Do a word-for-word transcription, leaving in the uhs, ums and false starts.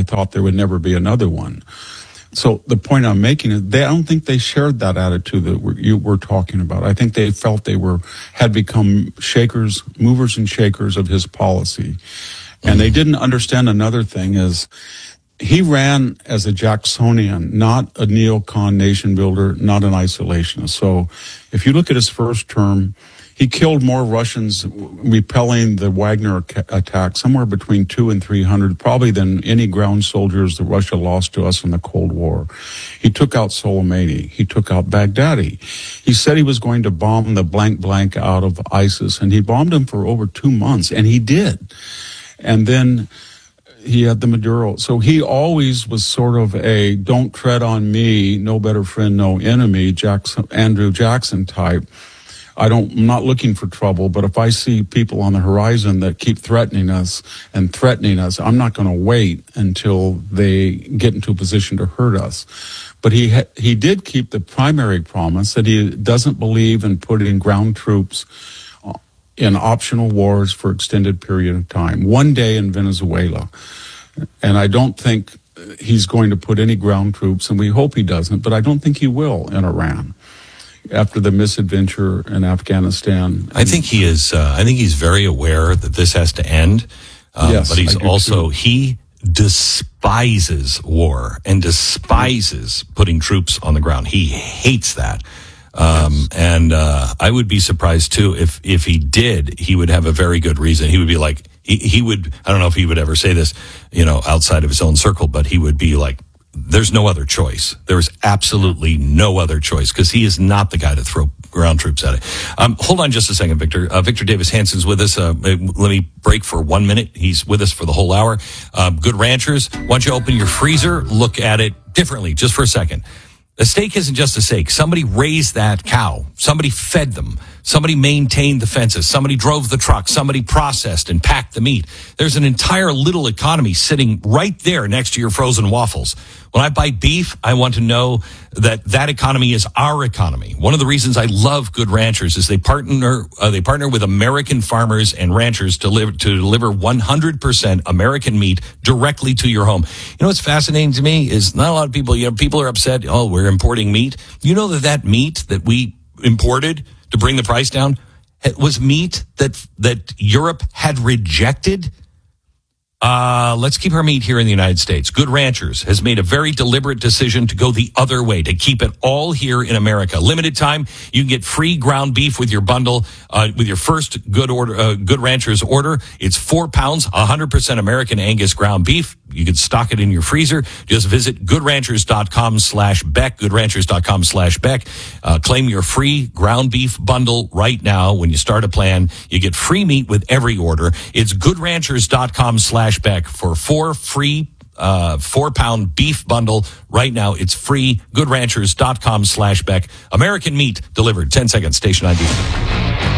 thought there would never be another one. So the point I'm making is they, I don't think they shared that attitude that we're, you were talking about. I think they felt they were had become shakers, movers and shakers of his policy. And they didn't understand another thing is he ran as a Jacksonian, not a neocon nation builder, not an isolationist. So if you look at his first term, he killed more Russians repelling the Wagner attack, somewhere between two and three hundred, probably than any ground soldiers that Russia lost to us in the Cold War. He took out Soleimani. He took out Baghdadi. He said he was going to bomb the blank blank out of ISIS, and he bombed him for over two months, and he did. And then he had the Maduro. So he always was sort of a don't tread on me, no better friend, no enemy, Jackson, Andrew Jackson type. I don't, I'm not looking for trouble, but if I see people on the horizon that keep threatening us and threatening us, I'm not going to wait until they get into a position to hurt us. But he ha- he did keep the primary promise that he doesn't believe in putting ground troops in optional wars for extended period of time. One day in Venezuela. And I don't think he's going to put any ground troops, and we hope he doesn't, but I don't think he will in Iran. After the misadventure in Afghanistan. I think he is, uh, I think he's very aware that this has to end. Um, yes, but he's also, too. he despises war and despises putting troops on the ground. He hates that. Um, yes. And, uh, I would be surprised too if, if he did, he would have a very good reason. He would be like, he, he would, I don't know if he would ever say this, you know, outside of his own circle, but he would be like, there's no other choice. There is absolutely no other choice because he is not the guy to throw ground troops at it. Um, hold on just a second, Victor. Uh, Victor Davis Hansen's with us. Uh, let me break for one minute. He's with us for the whole hour. Um, Good Ranchers, why don't you open your freezer, look at it differently just for a second. A steak isn't just a steak. Somebody raised that cow. Somebody fed them. Somebody maintained the fences. Somebody drove the truck. Somebody processed and packed the meat. There's an entire little economy sitting right there next to your frozen waffles. When I buy beef, I want to know that that economy is our economy. One of the reasons I love Good Ranchers is they partner uh, they partner with American farmers and ranchers to live to deliver one hundred percent American meat directly to your home. You know what's fascinating to me is not a lot of people, you know, people are upset, oh, we're importing meat. You know that that meat that we imported to bring the price down was meat that that Europe had rejected. Uh, let's keep our meat here in the United States. Good Ranchers has made a very deliberate decision to go the other way, to keep it all here in America. Limited time, you can get free ground beef with your bundle, uh, with your first Good order, uh, Good Ranchers order. It's four pounds, one hundred percent American Angus ground beef. You can stock it in your freezer. Just visit goodranchers.com slash Beck, goodranchers.com slash Beck. Uh, claim your free ground beef bundle right now. When you start a plan, you get free meat with every order. It's goodranchers.com slash Beck for four free, uh, four pound beef bundle right now. It's free. goodranchers.com slash Beck. American meat delivered. ten seconds. Station I D.